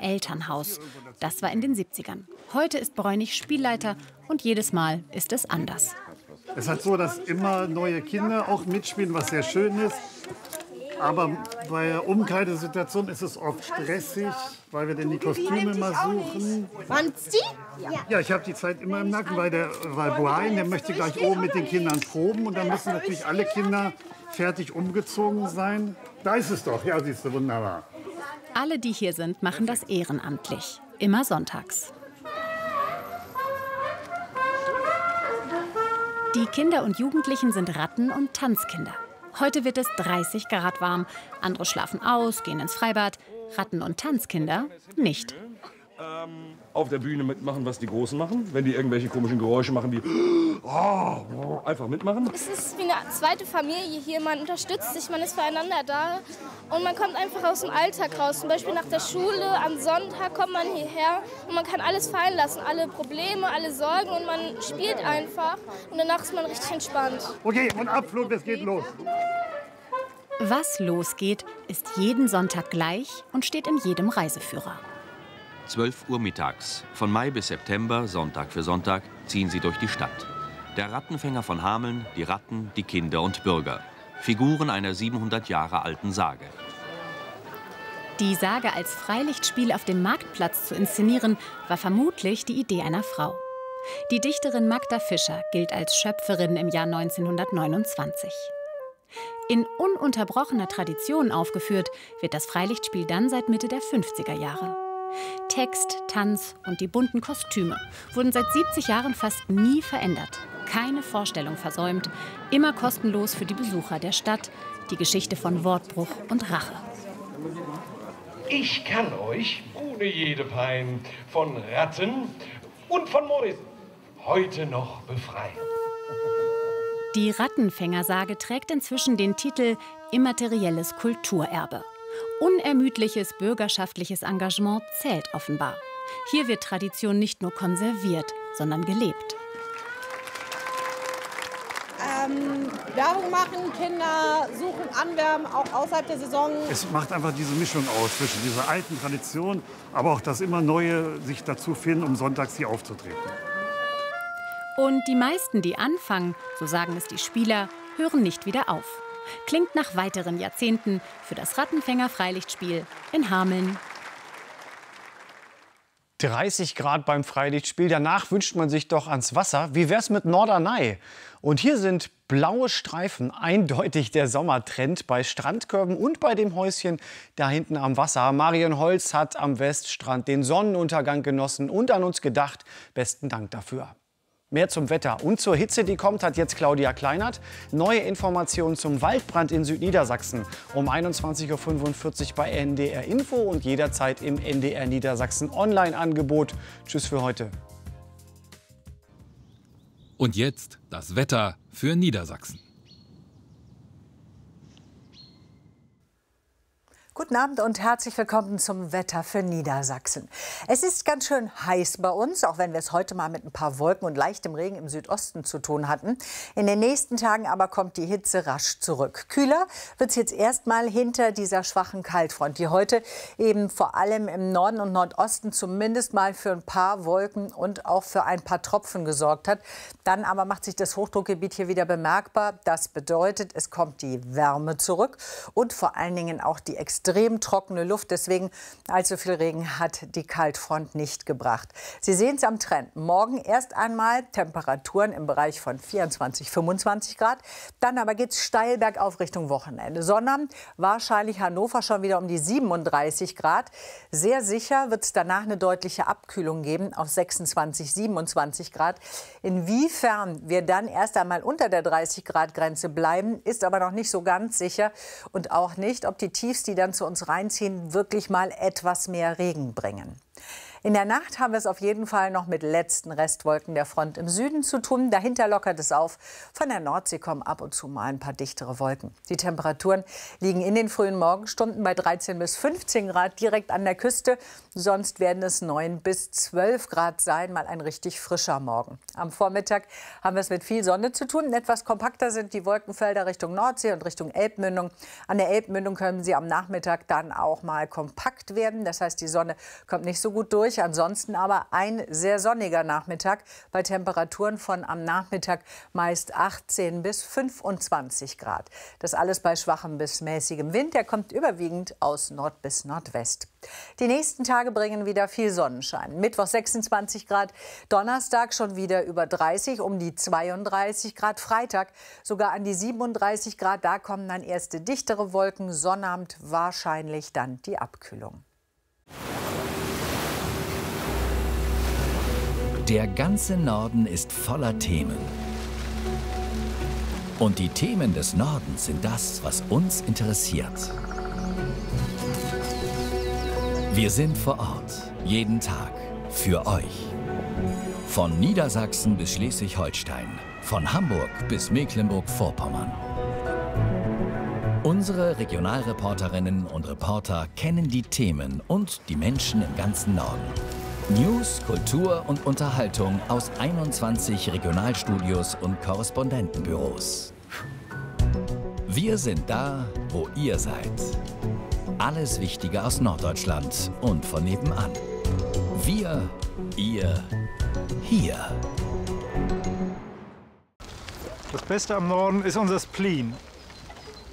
Elternhaus. Das war in den 70ern. Heute ist Bräunig Spielleiter und jedes Mal ist es anders. Es ist halt so, dass immer neue Kinder auch mitspielen, was sehr schön ist. Aber bei der Umkleidesituation ist es oft stressig, weil wir denn die Kostüme mal suchen. Waren's die? Ja, ich habe die Zeit immer im Nacken, weil Brian, der möchte gleich oben mit den Kindern proben. Und dann müssen natürlich alle Kinder fertig umgezogen sein. Da ist es doch, ja, siehst du, wunderbar. Alle, die hier sind, machen das ehrenamtlich. Immer sonntags. Die Kinder und Jugendlichen sind Ratten- und Tanzkinder. Heute wird es 30 Grad warm. Andere schlafen aus, gehen ins Freibad. Ratten- und Tanzkinder nicht. Auf der Bühne mitmachen, was die Großen machen. Wenn die irgendwelche komischen Geräusche machen, die einfach mitmachen. Es ist wie eine zweite Familie hier. Man unterstützt sich, man ist füreinander da. Und man kommt einfach aus dem Alltag raus. Zum Beispiel nach der Schule, am Sonntag kommt man hierher und man kann alles fallen lassen. Alle Probleme, alle Sorgen und man spielt einfach. Und danach ist man richtig entspannt. Okay, und Abflug, es geht los. Was losgeht, ist jeden Sonntag gleich und steht in jedem Reiseführer. 12 Uhr mittags. Von Mai bis September, Sonntag für Sonntag, ziehen sie durch die Stadt. Der Rattenfänger von Hameln, die Ratten, die Kinder und Bürger. Figuren einer 700 Jahre alten Sage. Die Sage als Freilichtspiel auf dem Marktplatz zu inszenieren, war vermutlich die Idee einer Frau. Die Dichterin Magda Fischer gilt als Schöpferin im Jahr 1929. In ununterbrochener Tradition aufgeführt wird das Freilichtspiel dann seit Mitte der 50er Jahre. Text, Tanz und die bunten Kostüme wurden seit 70 Jahren fast nie verändert. Keine Vorstellung versäumt, immer kostenlos für die Besucher der Stadt. Die Geschichte von Wortbruch und Rache. Ich kann euch, ohne jede Pein, von Ratten und von Mäusen heute noch befreien. Die Rattenfängersage trägt inzwischen den Titel Immaterielles Kulturerbe. Unermüdliches bürgerschaftliches Engagement zählt offenbar. Hier wird Tradition nicht nur konserviert, sondern gelebt. Werbung machen, Kinder suchen, anwerben, auch außerhalb der Saison. Es macht einfach diese Mischung aus zwischen dieser alten Tradition, aber auch, dass immer Neue sich dazu finden, um sonntags hier aufzutreten. Und die meisten, die anfangen, so sagen es die Spieler, hören nicht wieder auf. Klingt nach weiteren Jahrzehnten für das Rattenfänger-Freilichtspiel in Hameln. 30 Grad beim Freilichtspiel, danach wünscht man sich doch ans Wasser. Wie wär's mit Norderney? Und hier sind blaue Streifen eindeutig der Sommertrend bei Strandkörben und bei dem Häuschen da hinten am Wasser. Marion Holz hat am Weststrand den Sonnenuntergang genossen und an uns gedacht. Besten Dank dafür. Mehr zum Wetter und zur Hitze, die kommt, hat jetzt Claudia Kleinert. Neue Informationen zum Waldbrand in Südniedersachsen um 21:45 Uhr bei NDR Info und jederzeit im NDR Niedersachsen Online-Angebot. Tschüss für heute. Und jetzt das Wetter für Niedersachsen. Guten Abend und herzlich willkommen zum Wetter für Niedersachsen. Es ist ganz schön heiß bei uns, auch wenn wir es heute mal mit ein paar Wolken und leichtem Regen im Südosten zu tun hatten. In den nächsten Tagen aber kommt die Hitze rasch zurück. Kühler wird es jetzt erstmal hinter dieser schwachen Kaltfront, die heute eben vor allem im Norden und Nordosten zumindest mal für ein paar Wolken und auch für ein paar Tropfen gesorgt hat. Dann aber macht sich das Hochdruckgebiet hier wieder bemerkbar. Das bedeutet, es kommt die Wärme zurück und vor allen Dingen auch die extrem trockene Luft. Deswegen allzu viel Regen hat die Kaltfront nicht gebracht. Sie sehen es am Trend. Morgen erst einmal Temperaturen im Bereich von 24, 25 Grad. Dann aber geht es steil bergauf Richtung Wochenende. Sondern wahrscheinlich Hannover schon wieder um die 37 Grad. Sehr sicher wird es danach eine deutliche Abkühlung geben auf 26, 27 Grad. Inwiefern wir dann erst einmal unter der 30-Grad-Grenze bleiben, ist aber noch nicht so ganz sicher. Und auch nicht, ob die Tiefs, die dann zu uns reinziehen, wirklich mal etwas mehr Regen bringen. In der Nacht haben wir es auf jeden Fall noch mit letzten Restwolken der Front im Süden zu tun. Dahinter lockert es auf. Von der Nordsee kommen ab und zu mal ein paar dichtere Wolken. Die Temperaturen liegen in den frühen Morgenstunden bei 13 bis 15 Grad direkt an der Küste. Sonst werden es 9 bis 12 Grad sein, mal ein richtig frischer Morgen. Am Vormittag haben wir es mit viel Sonne zu tun. Etwas kompakter sind die Wolkenfelder Richtung Nordsee und Richtung Elbmündung. An der Elbmündung können sie am Nachmittag dann auch mal kompakt werden. Das heißt, die Sonne kommt nicht so gut durch. Ansonsten aber ein sehr sonniger Nachmittag bei Temperaturen von am Nachmittag meist 18 bis 25 Grad. Das alles bei schwachem bis mäßigem Wind. Der kommt überwiegend aus Nord bis Nordwest. Die nächsten Tage bringen wieder viel Sonnenschein. Mittwoch 26 Grad, Donnerstag schon wieder über 30, um die 32 Grad. Freitag sogar an die 37 Grad. Da kommen dann erste dichtere Wolken. Sonnabend wahrscheinlich dann die Abkühlung. Der ganze Norden ist voller Themen. Und die Themen des Nordens sind das, was uns interessiert. Wir sind vor Ort, jeden Tag, für euch. Von Niedersachsen bis Schleswig-Holstein, von Hamburg bis Mecklenburg-Vorpommern. Unsere Regionalreporterinnen und Reporter kennen die Themen und die Menschen im ganzen Norden. News, Kultur und Unterhaltung aus 21 Regionalstudios und Korrespondentenbüros. Wir sind da, wo ihr seid. Alles Wichtige aus Norddeutschland und von nebenan. Wir, ihr, hier. Das Beste am Norden ist unser Spleen.